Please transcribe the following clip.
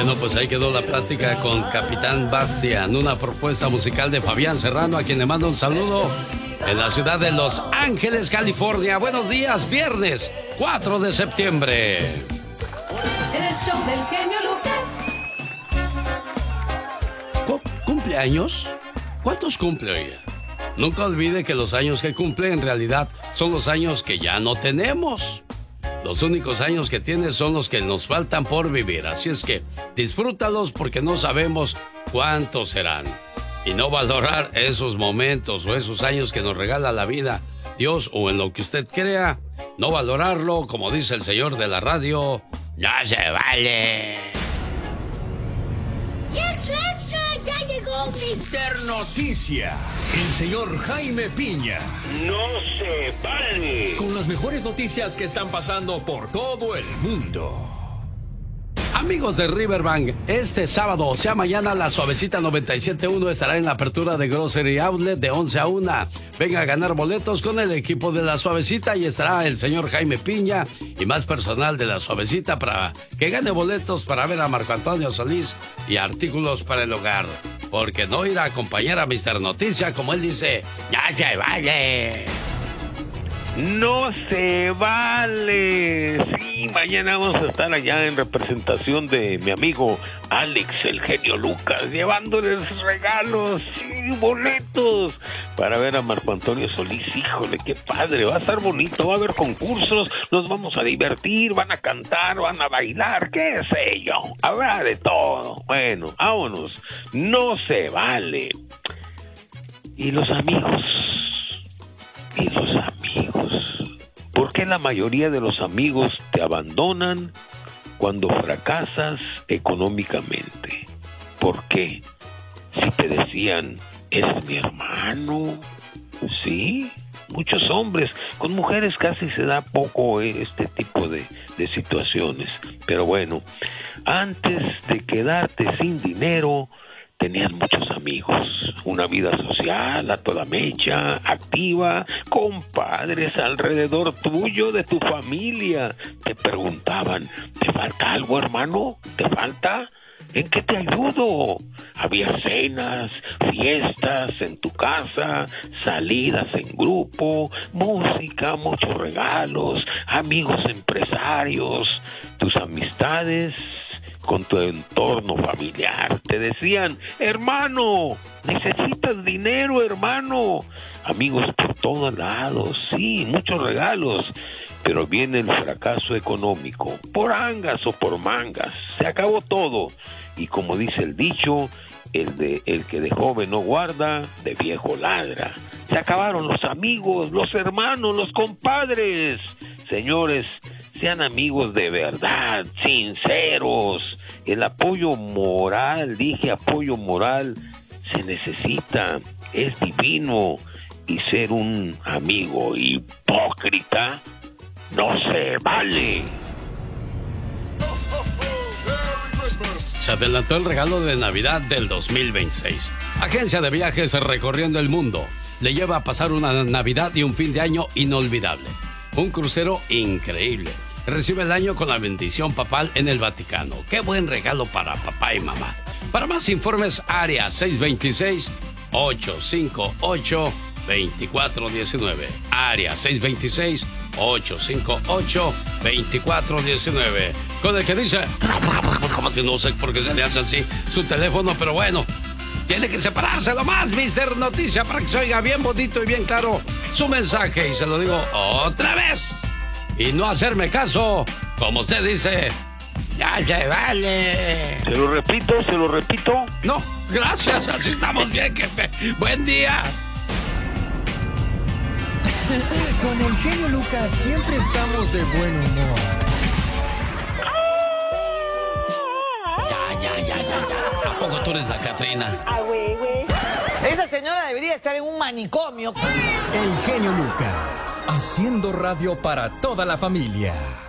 Bueno, pues ahí quedó la plática con Capitán Bastian, una propuesta musical de Fabián Serrano, a quien le mando un saludo en la ciudad de Los Ángeles, California. Buenos días, viernes 4 de septiembre. El show del genio Lucas. ¿Cumpleaños? ¿Cuántos cumple hoy? Nunca olvide que los años que cumple en realidad son los años que ya no tenemos. Los únicos años que tienes son los que nos faltan por vivir. Así es que disfrútalos porque no sabemos cuántos serán. Y no valorar esos momentos o esos años que nos regala la vida, Dios o en lo que usted crea, no valorarlo, como dice el señor de la radio, no se vale. ¡Y extra, extra! ¡Ya llegó Mr. Noticia! El señor Jaime Piña. ¡No se vale! Con las mejores noticias que están pasando por todo el mundo. Amigos de Riverbank, este sábado, o sea mañana, la Suavecita 97.1 estará en la apertura de Grocery Outlet de 11 a 1. Venga a ganar boletos con el equipo de la Suavecita y estará el señor Jaime Piña y más personal de la Suavecita para que gane boletos para ver a Marco Antonio Solís y artículos para el hogar. Porque no ir a acompañar a Mr. Noticia, como él dice, ya se vale. ¡No se vale! Sí, mañana vamos a estar allá en representación de mi amigo Alex, el genio Lucas, llevándoles regalos y boletos para ver a Marco Antonio Solís. Híjole, qué padre, va a estar bonito, va a haber concursos, nos vamos a divertir, van a cantar, van a bailar, qué sé yo, habrá de todo. Bueno, vámonos, no se vale. Y los amigos... ¿Por qué la mayoría de los amigos te abandonan cuando fracasas económicamente? ¿Por qué? Si te decían, es mi hermano, ¿sí? Muchos hombres, con mujeres casi se da poco este tipo de situaciones. Pero bueno, antes de quedarte sin dinero, tenías muchos amigos, una vida social a toda mecha, activa, compadres alrededor tuyo, de tu familia. Te preguntaban, ¿te falta algo, hermano? ¿Te falta? ¿En qué te ayudo? Había cenas, fiestas en tu casa, salidas en grupo, música, muchos regalos, amigos empresarios, tus amistades con tu entorno familiar. Te decían, hermano, necesitas dinero, hermano. Amigos por todos lados, sí, muchos regalos. Pero viene el fracaso económico, por angas o por mangas. Se acabó todo. Y como dice el dicho, el que de joven no guarda, de viejo ladra. Se acabaron los amigos, los hermanos, los compadres. Señores, sean amigos de verdad, sinceros. El apoyo moral, dije apoyo moral, se necesita, es divino. Y ser un amigo hipócrita no se vale. Se adelantó el regalo de Navidad del 2026. Agencia de viajes recorriendo el mundo le lleva a pasar una Navidad y un fin de año inolvidable. Un crucero increíble. Recibe el año con la bendición papal en el Vaticano. ¡Qué buen regalo para papá y mamá! Para más informes, área 626-858-2419. Área 626-858-2419. Con el que dice... Como que no sé por qué se le hace así su teléfono, pero bueno. Tiene que separárselo más, Mr. Noticia, para que se oiga bien bonito y bien claro su mensaje. Y se lo digo otra vez. Y no hacerme caso, como usted dice, ya se vale. ¿Se lo repito? No, gracias, así estamos bien, jefe. Buen día. Con el genio Lucas siempre estamos de buen humor. Ya. ¿A poco tú eres la Catrina? Ah, güey. Esa señora debería estar en un manicomio. El genio Lucas, haciendo radio para toda la familia.